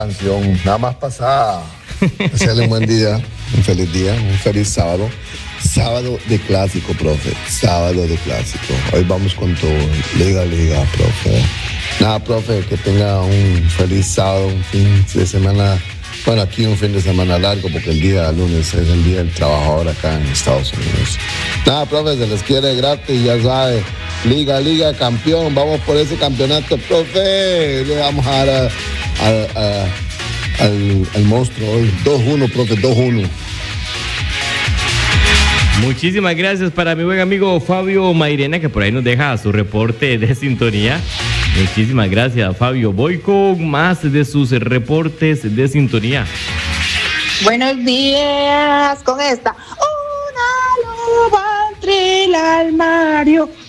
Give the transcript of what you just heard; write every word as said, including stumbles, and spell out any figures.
canción, nada más pasada. Hacerle un buen día, un feliz día, un feliz sábado. Sábado de clásico, profe. Sábado de clásico. Hoy vamos con todo. Liga, liga, profe. Nada, profe, que tenga un feliz sábado, un fin de semana. Bueno, aquí un fin de semana largo porque el día lunes es el día del trabajador acá en Estados Unidos. Nada, profe, se les quiere gratis, ya sabe. Liga, liga, campeón. Vamos por ese campeonato, profe. Le vamos a dar a, a, a, al, al monstruo hoy. dos uno, profe, dos uno. Muchísimas gracias para mi buen amigo Fabio Mairena, que por ahí nos deja su reporte de sintonía. Muchísimas gracias, Fabio. Voy con más de sus reportes de sintonía. Buenos días con esta. Una loba entre el armario